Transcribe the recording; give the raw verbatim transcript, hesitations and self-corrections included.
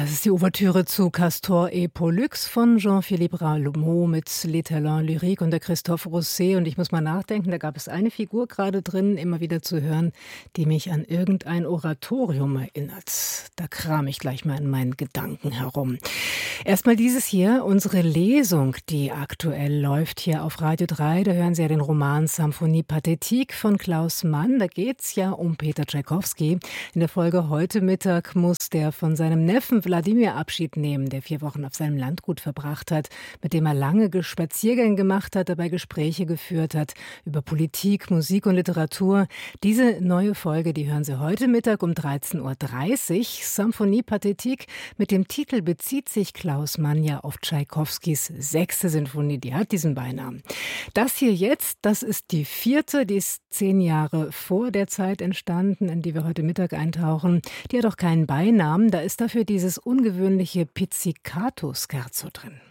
Das ist die Ouvertüre zu Castor et Pollux von Jean-Philippe Rameau mit Les Talents Lyriques und der Christophe Rousset. Und ich muss mal nachdenken, da gab es eine Figur gerade drin, immer wieder zu hören, die mich an irgendein Oratorium erinnert. Da kram ich gleich mal in meinen Gedanken herum. Erstmal dieses hier, unsere Lesung, die aktuell läuft hier auf Radio drei. Da hören Sie ja den Roman Symphonie Pathétique von Klaus Mann. Da geht's ja um Peter Tschaikowski. In der Folge heute Mittag muss der von seinem Neffen Wladimir Abschied nehmen, der vier Wochen auf seinem Landgut verbracht hat, mit dem er lange Spaziergänge gemacht hat, dabei Gespräche geführt hat über Politik, Musik und Literatur. Diese neue Folge, die hören Sie heute Mittag um dreizehn Uhr dreißig. Symphonie Pathétique. Mit dem Titel bezieht sich Klaus Mann ja auf Tschaikowskis sechste Sinfonie. Die hat diesen Beinamen. Das hier jetzt, das ist die vierte, die ist zehn Jahre vor der Zeit entstanden, in die wir heute Mittag eintauchen. Die hat auch keinen Beinamen, da ist dafür dieses ungewöhnliche Pizzicato-Scherzo drin.